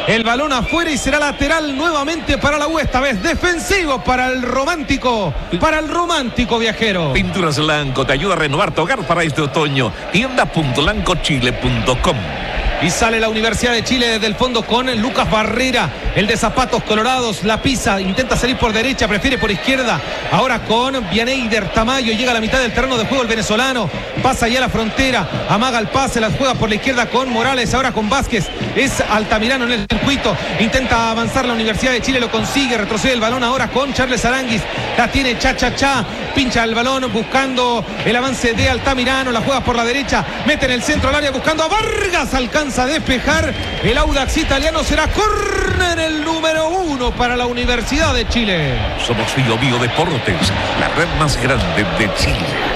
El balón afuera y será lateral nuevamente para la U, esta vez defensivo para el romántico viajero. Pinturas Lanco te ayuda a renovar tu hogar para este otoño. Tienda.lancochile.com. Y sale la Universidad de Chile desde el fondo con Lucas Barrera, el de zapatos colorados, la pisa, intenta salir por derecha, prefiere por izquierda. Ahora con Vianeyder Tamayo, llega a la mitad del terreno de juego el venezolano, pasa ya la frontera, amaga el pase, la juega por la izquierda con Morales, ahora con Vázquez, es Altamirano en el circuito, intenta avanzar la Universidad de Chile, lo consigue, retrocede el balón ahora con Charles Aranguis, la tiene Cha, pincha el balón buscando el avance de Altamirano, la juega por la derecha, mete en el centro al área buscando a Vargas, alcanza a despejar, el Audax italiano, será córner el número 1 para la Universidad de Chile. Somos Bio Deportes, la red más grande de Chile.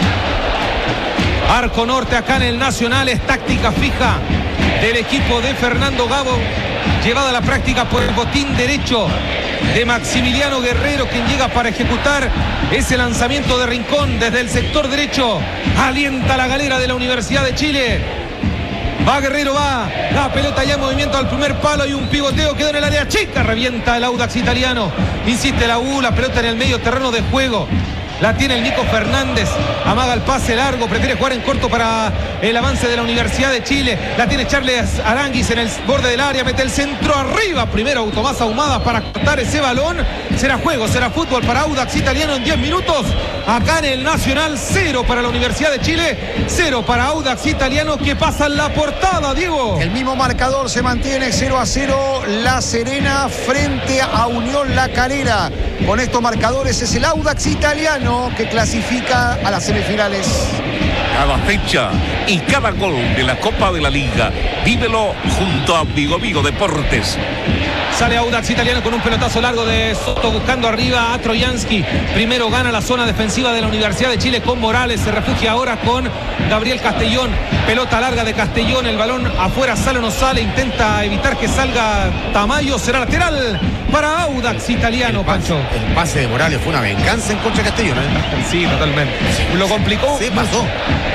Arco norte acá en el Nacional, es táctica fija del equipo de Fernando Gago, llevada a la práctica por el botín derecho de Maximiliano Guerrero, quien llega para ejecutar ese lanzamiento de Rincón desde el sector derecho, alienta la galera de la Universidad de Chile. Va Guerrero, va, la pelota ya en movimiento al primer palo y un pivoteo, queda en el área chica, revienta el Audax italiano, insiste la U, la pelota en el medio terreno de juego. La tiene el Nico Fernández, amaga el pase largo, prefiere jugar en corto para el avance de la Universidad de Chile. La tiene Charles Aranguis en el borde del área, mete el centro arriba, primero Automás Ahumada para cortar ese balón. Será juego, será fútbol para Audax italiano en 10 minutos. Acá en el Nacional, 0 para la Universidad de Chile, 0 para Audax italiano, que pasa en la portada, Diego. El mismo marcador se mantiene 0-0, La Serena frente a Unión La Calera. Con estos marcadores es el Audax italiano que clasifica a las semifinales. Cada fecha y cada gol de la Copa de la Liga, vívelo junto a Vigo Deportes. Sale Audax italiano con un pelotazo largo de Soto buscando arriba a Trojansky. Primero gana la zona defensiva de la Universidad de Chile con Morales. Se refugia ahora con Gabriel Castellón. Pelota larga de Castellón. El balón afuera, sale o no sale. Intenta evitar que salga Tamayo. Será lateral para Audax italiano, Pancho. El pase de Morales fue una venganza en contra de Castellón, ¿eh? Sí, totalmente. Lo complicó. Sí, pasó.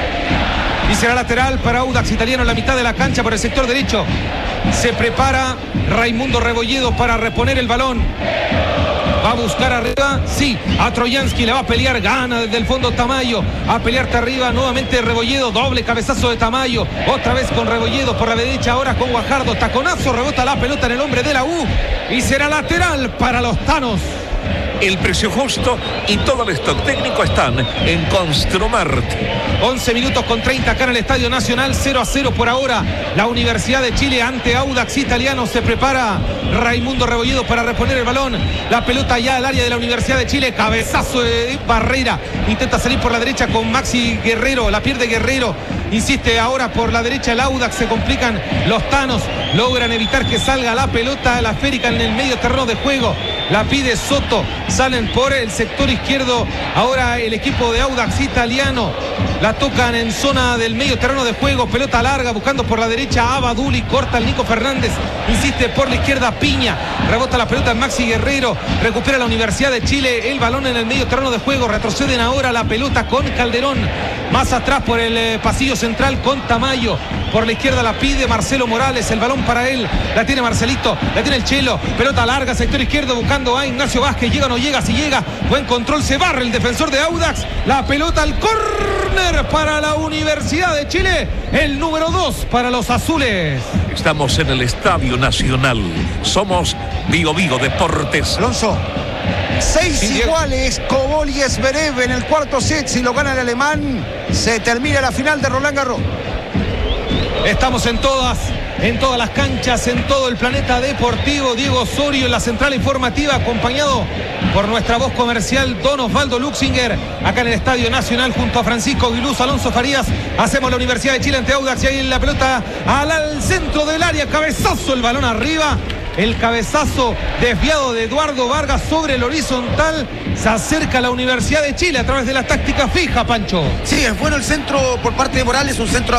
Y será lateral para Audax italiano en la mitad de la cancha por el sector derecho. Se prepara Raimundo Rebolledo para reponer el balón. Va a buscar arriba, sí, a Trojansky, le va a pelear, gana desde el fondo Tamayo, a pelearte arriba nuevamente Rebolledo, doble cabezazo de Tamayo, otra vez con Rebolledo por la derecha, ahora con Guajardo, taconazo, rebota la pelota en el hombre de la U y será lateral para los tanos. El precio justo y todo el stock técnico están en Construmart. 11 minutos con 30 acá en el Estadio Nacional, 0-0 por ahora. La Universidad de Chile ante Audax italiano. Se prepara Raimundo Rebolledo para reponer el balón. La pelota ya al área de la Universidad de Chile. Cabezazo de Barrera. Intenta salir por la derecha con Maxi Guerrero. La pierde Guerrero. Insiste ahora por la derecha el Audax. Se complican los tanos. Logran evitar que salga la pelota, la esférica en el medio terreno de juego. La pide Soto. Salen por el sector izquierdo. Ahora el equipo de Audax italiano. La tocan en zona del medio terreno de juego. Pelota larga buscando por la derecha a Baduli. Corta el Nico Fernández. Insiste por la izquierda Piña. Rebota la pelota en Maxi Guerrero. Recupera la Universidad de Chile. El balón en el medio terreno de juego. Retroceden ahora la pelota con Calderón. Más atrás por el pasillo central con Tamayo. Por la izquierda la pide Marcelo Morales. El balón para él. La tiene Marcelito. La tiene el Chelo. Pelota larga, sector izquierdo buscando a Ignacio Vázquez. Llega o no llega. Si llega. Buen control. Se barre el defensor de Audax. La pelota al córner para la Universidad de Chile. El número 2 para los azules. Estamos en el Estadio Nacional. Somos Vigo Deportes. Alonso. 6 iguales, Cobol y Zverev en el cuarto set. Si lo gana el alemán, se termina la final de Roland Garros. Estamos en todas las canchas, en todo el planeta deportivo. Diego Osorio en la central informativa, acompañado por nuestra voz comercial, don Osvaldo Luxinger, acá en el Estadio Nacional, junto a Francisco Aguiluz, Alonso Farías. Hacemos la Universidad de Chile ante Audax y ahí la pelota al centro del área, cabezazo, el balón arriba. El cabezazo desviado de Eduardo Vargas sobre el horizontal. Se acerca a la Universidad de Chile a través de la táctica fija, Pancho. Sí, es bueno el centro por parte de Morales, un centro